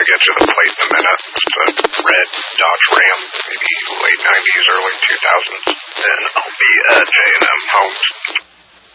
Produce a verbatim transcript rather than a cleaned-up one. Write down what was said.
to get to the plate in a minute. It's a red Dodge Ram, maybe late nineties, early two thousands. And I'll be at J and M Homes.